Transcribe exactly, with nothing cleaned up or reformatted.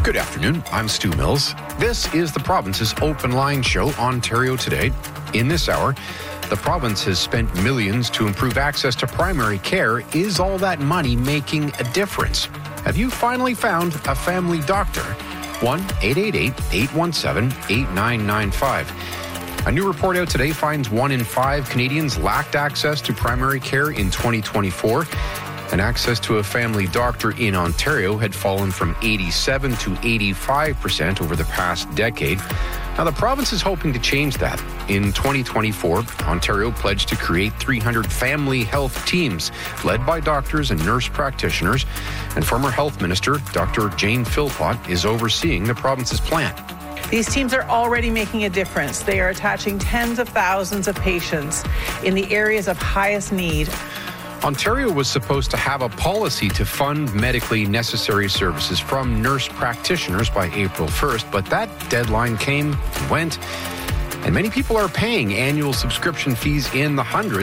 Good afternoon. I'm Stu Mills. This is the province's open line show, Ontario Today. In this hour, the province has spent millions to improve access to primary care. Is all that money making a difference? Have you finally found a family doctor? one eight eight eight, eight one seven, eight nine nine five. A new report out today finds one in five Canadians lacked access to primary care in twenty twenty-four. And access to a family doctor in Ontario had fallen from eighty-seven to eighty-five percent over the past decade. Now, the province is hoping to change that. In twenty twenty-four, Ontario pledged to create three hundred family health teams led by doctors and nurse practitioners. And former Health Minister Doctor Jane Philpott is overseeing the province's plan. These teams are already making a difference. They are attaching tens of thousands of patients in the areas of highest need. Ontario was supposed to have a policy to fund medically necessary services from nurse practitioners by April first, but that deadline came and went, and many people are paying annual subscription fees in the hundreds